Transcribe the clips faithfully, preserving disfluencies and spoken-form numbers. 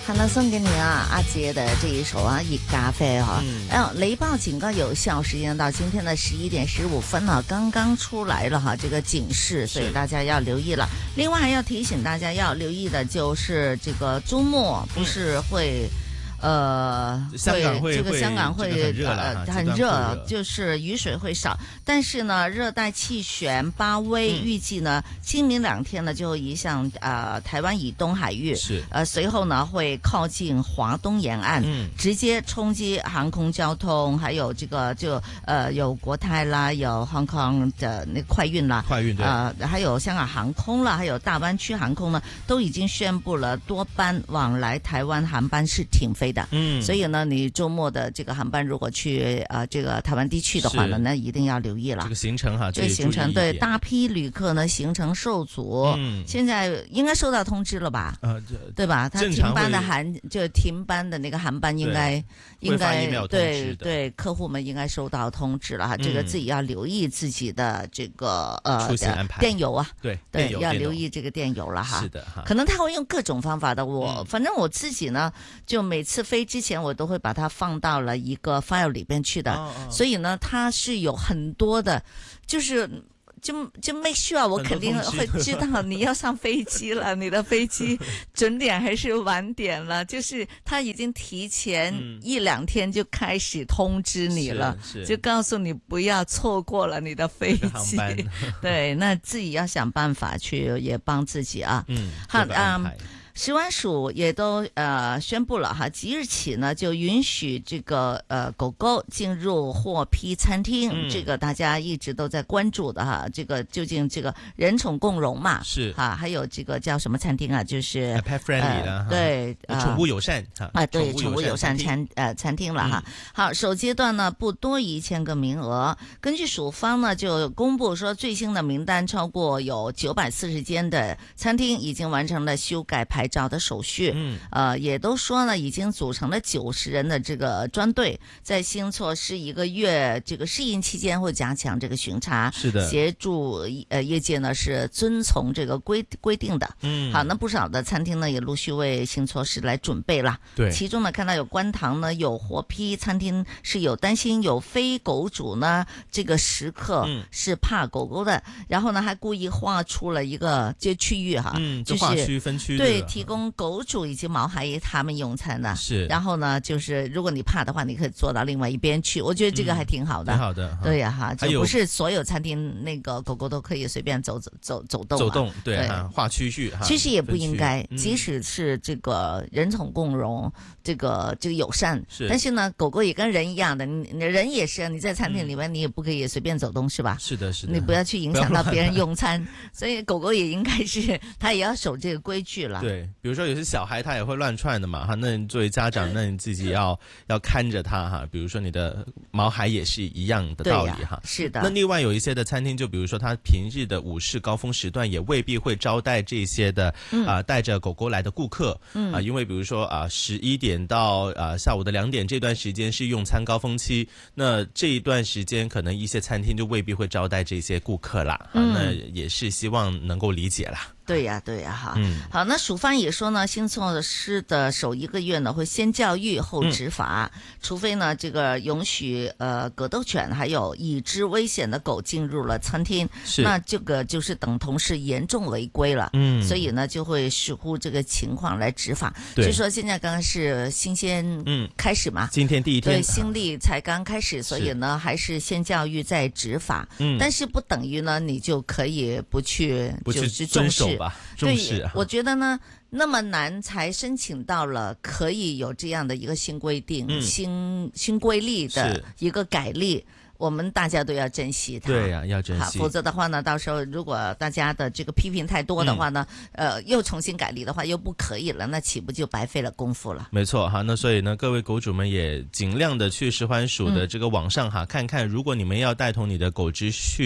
好了，送给你啊，阿杰的这一首啊，热咖啡哈、啊。嗯，哎，雷暴警告有效时间到今天的十一点十五分了、啊，刚刚出来了哈，这个警示，所以大家要留意了。另外还要提醒大家要留意的就是这个周末不是会。嗯呃， 香港会这个香港会、 这个、很热了、 呃、很热，就是雨水会少，但是呢，热带气旋巴威预计呢，嗯、今明两天呢就移向呃台湾以东海域， 是呃随后呢会靠近华东沿岸，嗯，直接冲击航空交通，还有这个就呃有國泰啦，有 Hong Kong 的那快運啦， 快運對， 呃還有香港航空啦，還有大灣區航空呢，都已經宣布了多班往來台灣航班是停飛。嗯，所以呢，你周末的這個航班如果去呃這個台灣地區的話呢，那一定要留意了。 這個行程哈， 這個行程對大批旅客呢行程受阻，嗯，現在應該收到通知了吧？呃，對吧？他停班的航就停班的那個航班應該應該對對客戶們應該收到通知了哈，這個自己要留意自己的這個呃出行安排電郵啊， 對對，要留意這個電郵了哈。 是的哈， 可能他會用各種方法的，我反正我自己呢就每次。飛之前我都會把它放到了一個 file 裏邊去的，哦哦，所以呢，它是有很多的，就是就就 make sure 我肯定會知道你要上飛機了，你的飛機準點還是晚點了，就是他已經提前一兩天就開始通知你了，嗯、就告訴你不要錯過了你的飛機。對，那自己要想辦法去也幫自己啊。嗯，好啊。食環署也都呃宣布了哈，即日起呢就允許這個呃狗狗進入獲批餐廳，嗯，這個大家一直都在關注的哈，這個究竟這個人寵共融嘛，是哈，還有這個叫什麼餐廳啊，就是 pet friendly 的，呃，對， 呃， 寵物友善啊，對，寵物友善餐呃餐廳了哈，嗯。好，首階段呢不多一千個名額，根據署方呢就公布說最新的名單超過有九百四十間的餐廳已經完成了修改牌照的手續，嗯，呃，也都說呢，已經組成了九十人的這個專隊，在新措施一個月這個適應期間會加強這個巡查，是的，協助呃業界呢是遵從這個規規定的，嗯，好，那不少的餐廳呢也陸續為新措施來準備了，對，其中呢看到有觀塘呢有獲批餐廳是有擔心有非狗主呢這個食客是怕狗狗的，嗯，然後呢還故意畫出了一個這區域哈， 嗯， 就是劃區分區， 對，提供狗主以及毛孩他們用餐的，是，然後呢，就是如果你怕的話，你可以坐到另外一邊去。我覺得這個還挺好的， 挺好的。 對呀，哈，就不是所有餐廳那個狗狗都可以隨便走走走走動。 走動，對哈，劃區域哈。其實也不應該，即使是這個人寵共融，這個這個友善，是，但是呢，狗狗也跟人一樣的，人也是，你在餐廳裡面你也不可以隨便走動，是吧？是的，是的。你不要去影響到別人用餐，所以狗狗也應該是，它也要守這個規矩了。 對，比如說有些小孩他也會亂竄的嘛，哈，那你作為家長，那你自己要要看着他哈。比如說你的毛孩也是一樣的道理哈。 啊，是的。 那另外有一些的餐廳，就比如說他平日的午市高峰時段，也未必會招待這些的啊帶着狗狗來的顧客，嗯啊，因為比如說啊十一點到啊下午的兩點這段時間是用餐高峰期，那這一段時間可能一些餐廳就未必會招待這些顧客啦，啊，嗯，那也是希望能夠理解啦。 對呀，對呀，哈，嗯，好，那署方也說呢，新措施的首一個月呢，會先教育後執法，嗯，除非呢，這個允許呃格鬥犬還有已知危險的狗進入了餐廳，是，那這個就是等同是嚴重違規了，嗯，所以呢，就會視乎這個情況來執法。對，所以說現在剛剛是新鮮嗯開始嘛，嗯， 今天第一天， 對，新例才剛開始，所以呢，還是先教育再執法，嗯，但是不等於呢，你就可以不去不去遵守。 對，我覺得呢，那麼難才申請到了可以有這樣的一個新規定、嗯、新新規例的一個改例，我們大家都要珍惜它。 對呀、啊，要珍惜。 否則的話呢，到時候如果大家的這個批評太多的話呢，嗯、呃，又重新改例的話又不可以了，那豈不就白費了功夫了？ 沒錯哈，那所以呢，各位狗主們也盡量的去食環署的這個網上哈、嗯，看看如果你們要帶同你的狗隻去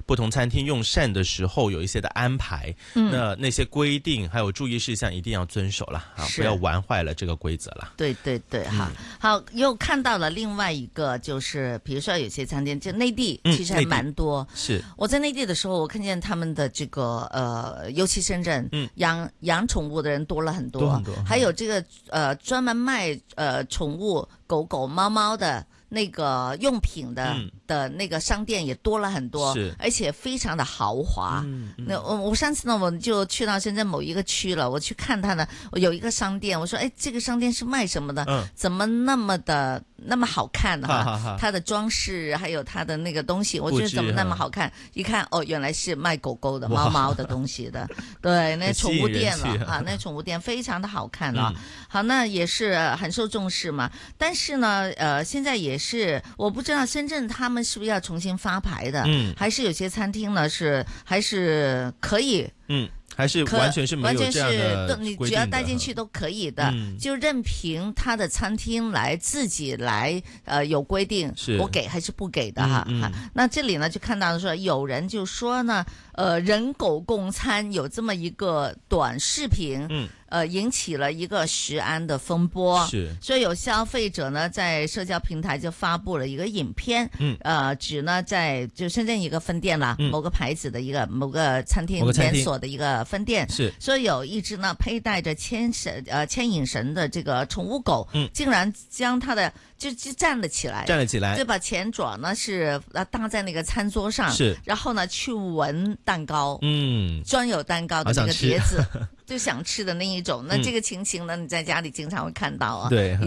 不同餐厅用膳的時候有一些的安排，嗯、那那些規定還有注意事項一定要遵守了啊，不要玩壞了這個規則了。 對對對，哈、嗯，好，又看到了另外一個，就是比如說有些餐廳，就內地其實還蠻多。 嗯、是我在內地的時候，我看見他們的這個呃，尤其深圳，嗯，養養寵物的人多了很多， 多很多， 還有這個呃專門賣呃寵物狗狗貓貓的那個用品的、嗯、的那個商店也多了很多，是而且非常的豪華。嗯嗯、那我我上次呢，我就去到深圳某一個區了，我去看它呢，我有一個商店，我說，哎，這個商店是賣什麼的？嗯、怎麼那麼的那麼好看哈、啊？哈哈它的裝飾還有它的那個東西，我覺得怎麼那麼好看？一看哦，原來是賣狗狗的、貓貓的東西的。對，那寵物店了啊，那寵物店非常的好看了。嗯、好，那也是很受重視嘛。但是呢，呃，現在也是我不知道深圳他們是不是要重新發牌的，嗯，還是有些餐廳呢是還是可以， 嗯。還是完全是沒有這樣的規定的， 完全是你只要帶進去都可以的，嗯、就任憑他的餐廳來自己來，呃，有規定，是我給還是不給的哈。嗯嗯、那這裡呢就看到說有人就說呢，呃，人狗共餐有這麼一個短視頻，嗯。呃，引起了一個食安的風波，是，所以有消費者呢在社交平台就發布了一個影片，嗯，呃，指呢在就深圳一個分店啦，嗯、某個牌子的一個某個餐廳連鎖的一個分店，是，所以有一隻呢佩戴着牽繩呃牽引繩的這個寵物狗，嗯，竟然將它的就就站了起來， 站了起來， 就把前爪呢是呃搭在那個餐桌上，是，然後呢去聞蛋糕，嗯，專有蛋糕的那個碟子。就想吃的那一種，那這個情形呢，你在家裏經常會看到啊。對。